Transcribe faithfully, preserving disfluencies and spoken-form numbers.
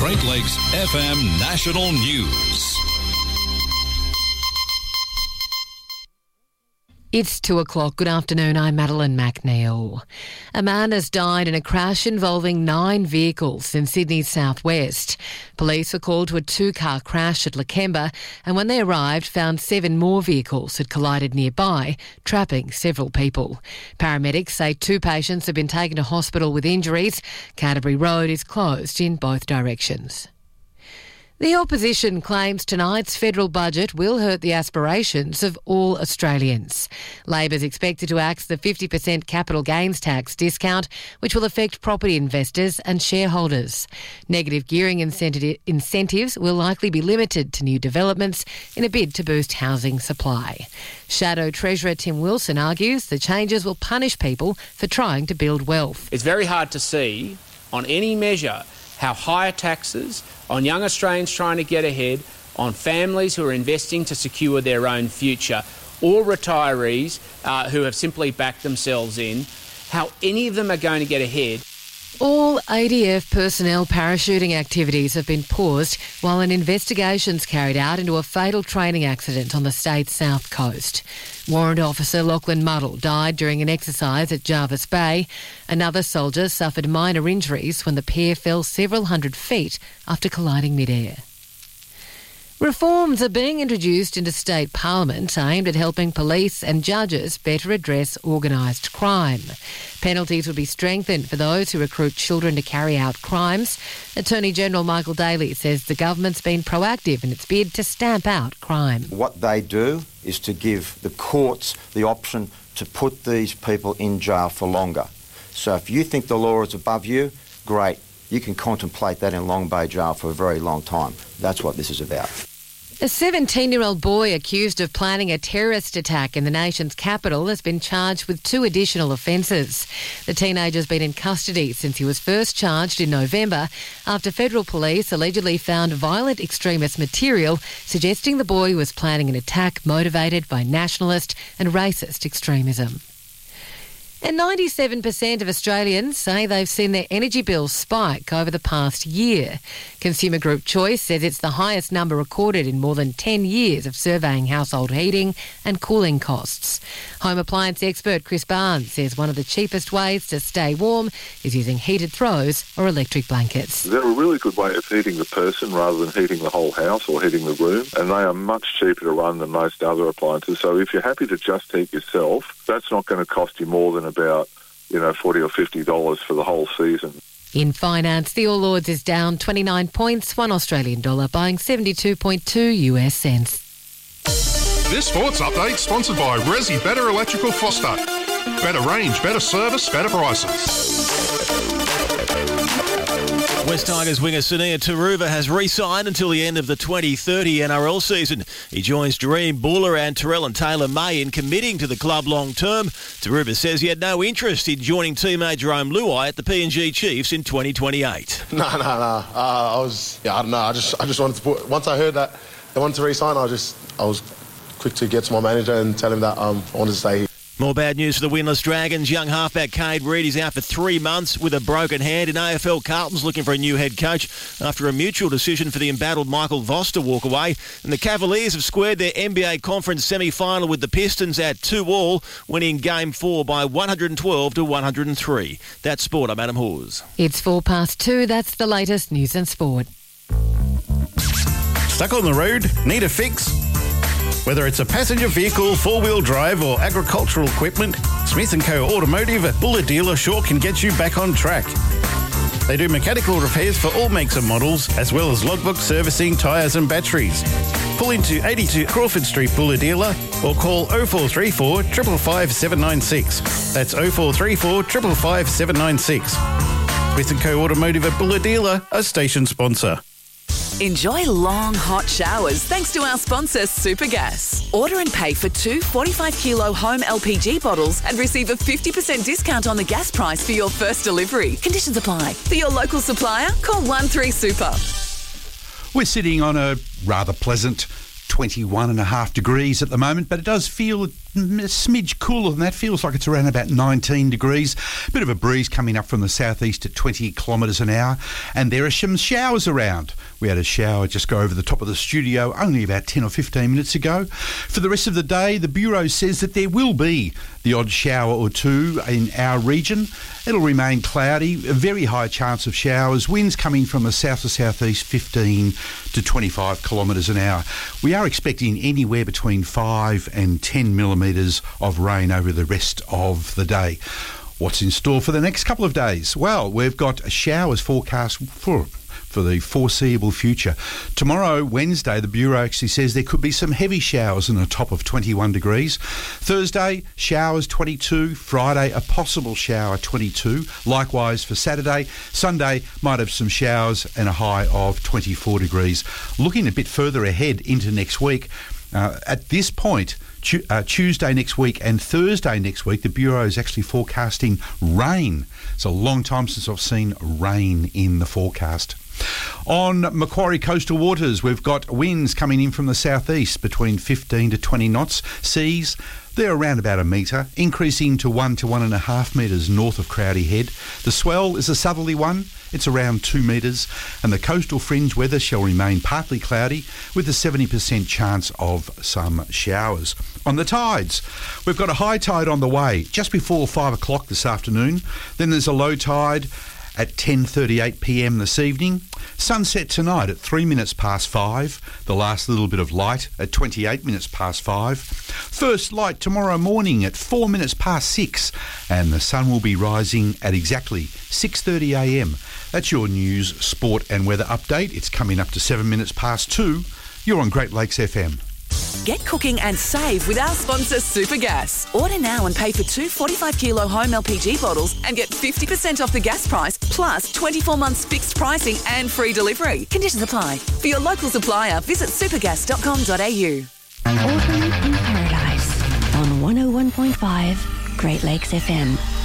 Great Lakes F M National News. It's two o'clock. Good afternoon. I'm Madeline McNeil. A man has died in a crash involving nine vehicles in Sydney's southwest. Police were called to a two-car crash at Lakemba, and when they arrived, found seven more vehicles had collided nearby, trapping several people. Paramedics say two patients have been taken to hospital with injuries. Canterbury Road is closed in both directions. The opposition claims tonight's federal budget will hurt the aspirations of all Australians. Labor's expected to axe the fifty percent capital gains tax discount, which will affect property investors and shareholders. Negative gearing incenti- incentives will likely be limited to new developments in a bid to boost housing supply. Shadow Treasurer Tim Wilson argues the changes will punish people for trying to build wealth. It's very hard to see on any measure how higher taxes on young Australians trying to get ahead, on families who are investing to secure their own future, or retirees uh, who have simply backed themselves in, how any of them are going to get ahead. All A D F personnel parachuting activities have been paused while an investigation's carried out into a fatal training accident on the state's south coast. Warrant Officer Lachlan Muddle died during an exercise at Jarvis Bay. Another soldier suffered minor injuries when the pair fell several hundred feet after colliding mid-air. Reforms are being introduced into state parliament aimed at helping police and judges better address organised crime. Penalties would be strengthened for those who recruit children to carry out crimes. Attorney General Michael Daly says the government's been proactive in its bid to stamp out crime. What they do is to give the courts the option to put these people in jail for longer. So if you think the law is above you, great. You can contemplate that in Long Bay Jail for a very long time. That's what this is about. A seventeen-year-old boy accused of planning a terrorist attack in the nation's capital has been charged with two additional offences. The teenager's been in custody since he was first charged in November after federal police allegedly found violent extremist material suggesting the boy was planning an attack motivated by nationalist and racist extremism. And ninety-seven percent of Australians say they've seen their energy bills spike over the past year. Consumer Group Choice says it's the highest number recorded in more than ten years of surveying household heating and cooling costs. Home appliance expert Chris Barnes says one of the cheapest ways to stay warm is using heated throws or electric blankets. They're a really good way of heating the person rather than heating the whole house or heating the room, and they are much cheaper to run than most other appliances. So if you're happy to just heat yourself, that's not going to cost you more than about, you know, forty or fifty dollars for the whole season. In finance, the All Ords is down twenty-nine points, one Australian dollar, buying seventy-two point two U S cents. This sports update sponsored by Resi Better Electrical Foster. Better range, better service, better prices. West Tigers winger Sunia Taruva has re-signed until the end of the twenty thirty N R L season. He joins Dream Buller and Terrell and Taylor May in committing to the club long term. Taruva says he had no interest in joining teammate Jerome Luai at the P N G Chiefs in twenty twenty-eight. No, no, no. Uh, I was, yeah, I don't know. I just, I just wanted to put. Once I heard that they wanted to re-sign, I just, I was quick to get to my manager and tell him that um, I wanted to stay here. More bad news for the winless Dragons. Young halfback Cade Reid is out for three months with a broken hand. In A F L, Carlton's looking for a new head coach after a mutual decision for the embattled Michael Voss to walk away. And the Cavaliers have squared their N B A conference semi-final with the Pistons at two all, winning game four by one hundred twelve to one hundred three. That's sport. I'm Adam Hawes. It's four past two. That's the latest news and sport. Stuck on the road? Need a fix? Whether it's a passenger vehicle, four-wheel drive or agricultural equipment, Smith and Co Automotive at Buller Dealer sure can get you back on track. They do mechanical repairs for all makes and models, as well as logbook servicing, tyres and batteries. Pull into eighty-two Crawford Street Buller Dealer or call oh four three four, five five five, seven nine six. That's oh four three four, five five five, seven nine six. Smith and Co Automotive at Buller Dealer, a station sponsor. Enjoy long, hot showers thanks to our sponsor, Supergas. Order and pay for two forty-five kilo home L P G bottles and receive a fifty percent discount on the gas price for your first delivery. Conditions apply. For your local supplier, call one three super. We're sitting on a rather pleasant twenty-one and a half degrees at the moment, but it does feel sm- smidge cooler than that. Feels like it's around about nineteen degrees. Bit of a breeze coming up from the southeast at twenty kilometres an hour. And there are some showers around. We had a shower just go over the top of the studio only about ten or fifteen minutes ago. For the rest of the day, the Bureau says that there will be the odd shower or two in our region. It'll remain cloudy, a very high chance of showers. Winds coming from the south to southeast, fifteen to twenty-five kilometres an hour. We are expecting anywhere between five and ten millimetres of rain over the rest of the day. What's in store for the next couple of days? Well, we've got showers forecast for for the foreseeable future. Tomorrow, Wednesday, the Bureau actually says there could be some heavy showers in a top of twenty-one degrees. Thursday, showers twenty-two. Friday, a possible shower twenty-two. Likewise for Saturday. Sunday, might have some showers and a high of twenty-four degrees. Looking a bit further ahead into next week, uh, at this point, Tu- uh, Tuesday next week and Thursday next week, the Bureau is actually forecasting rain. It's a long time since I've seen rain in the forecast. On Macquarie coastal waters, we've got winds coming in from the southeast between fifteen to twenty knots. Seas, they're around about a metre, increasing to one to one and a half metres north of Crowdy Head. The swell is a southerly one. It's around two metres, and the coastal fringe weather shall remain partly cloudy with a seventy percent chance of some showers. On the tides, we've got a high tide on the way just before five o'clock this afternoon. Then there's a low tide at ten thirty-eight p m this evening. Sunset tonight at three minutes past five. The last little bit of light at twenty-eight minutes past five. First light tomorrow morning at four minutes past six. And the sun will be rising at exactly six thirty a m. That's your news, sport and weather update. It's coming up to seven minutes past two. You're on Great Lakes F M. Get cooking and save with our sponsor Supergas. Order now and pay for two forty-five kilo home L P G bottles and get fifty percent off the gas price plus twenty-four months fixed pricing and free delivery. Conditions apply. For your local supplier, visit supergas dot com dot a u. Autumn in Paradise on one oh one point five Great Lakes F M.